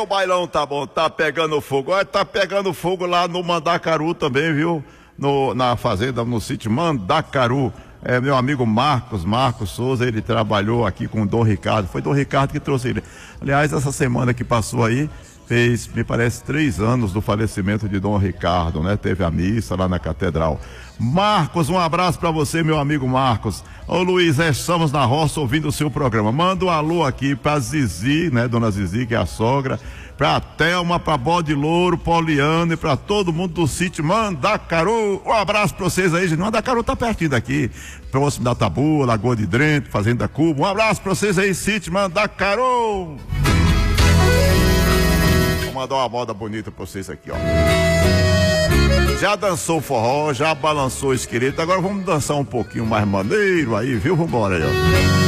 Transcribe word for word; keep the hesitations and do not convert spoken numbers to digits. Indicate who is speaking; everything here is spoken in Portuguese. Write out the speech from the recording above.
Speaker 1: o bailão tá bom, tá pegando fogo. Olha, tá pegando fogo lá no Mandacaru também, viu? No, na fazenda, no sítio Mandacaru. É, meu amigo Marcos, Marcos Souza, ele trabalhou aqui com o Dom Ricardo. Foi o Dom Ricardo que trouxe ele. Aliás, essa semana que passou aí, fez, me parece, três anos do falecimento de Dom Ricardo, né? Teve a missa lá na catedral. Marcos, um abraço para você, meu amigo Marcos. Ô Luiz, estamos na roça ouvindo o seu programa. Manda um alô aqui pra Zizi, né? Dona Zizi, que é a sogra, pra Thelma, pra Bode Louro, Poliano e pra todo mundo do sítio Mandacaru. Um abraço pra vocês aí, gente. Mandacaru tá pertinho daqui, próximo da Tabu, Lagoa de Drento, Fazenda Cuba. Um abraço pra vocês aí, sítio Mandacaru. Vou mandar uma moda bonita pra vocês aqui, ó. Já dançou forró, já balançou o esqueleto, agora vamos dançar um pouquinho mais maneiro aí, viu? Vambora aí, ó.